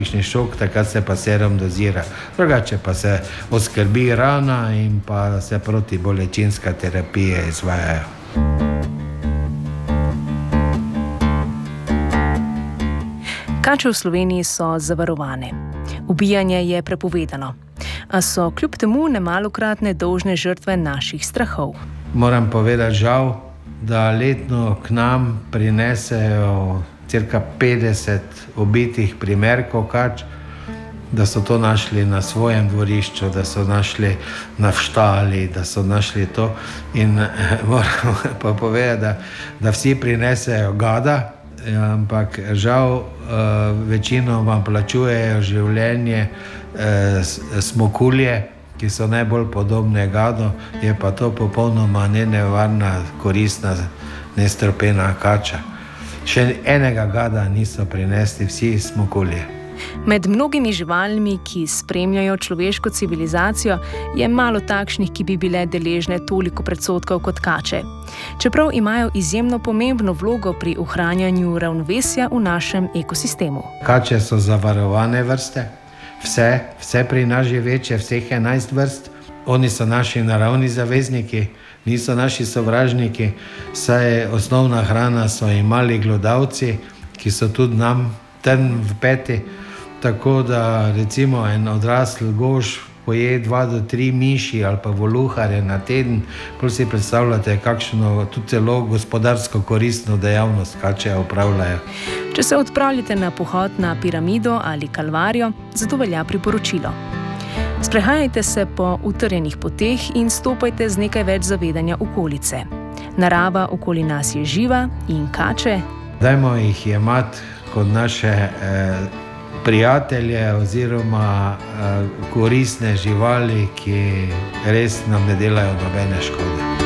šok, takrat se pa serum dozira. Drugače pa se oskrbi rana in pa se protibolečinska terapija izvajajo. Kače v Sloveniji so zavarovane. Ubijanje je prepovedano. A so kljub temu nemalokrat nedolžne žrtve naših strahov. Moram povedati žal, da letno k nam prinesejo cirka 50 ubitih primerkov kač, da so to našli na svojem dvorišču, da so našli na štali, da so našli to. In moram pa povedati, da vsi prinesejo gada, ampak žal večino vam plačujejo življenje smokulje, ki so najbolj podobne gadu, je pa to popolnoma nenevarna, koristna, nestrupena kača. Še enega gada niso prinesli vsi smokulje. Med mnogimi živalmi, ki spremljajo človeško civilizacijo, je malo takšnih, ki bi bile deležne toliko predsodkov kot kače. Čeprav imajo izjemno pomembno vlogo pri ohranjanju ravnovesja v našem ekosistemu. Kače so zavarovane vrste, vse pri nas živeče, vseh 11 vrst. Oni so naši naravni zavezniki, niso naši sovražniki, saj osnovna hrana so jim mali glodavci, ki so tudi nam trn v peti. Tako da recimo en odrasl gož poje 2 do 3 miši ali pa voluharje na teden, bolj si predstavljate, kakšno tudi celo gospodarsko koristno dejavnost kače opravljajo. Če se odpravljate na pohod na piramido ali kalvarijo, zato velja priporočilo. Sprehajajte se po utrjenih poteh in stopajte z nekaj več zavedanja okolice. Narava okoli nas je živa in kače. Dajmo jih jemati kot naše prijatelje oziroma koristne živali, ki res nam ne delajo nobene škode.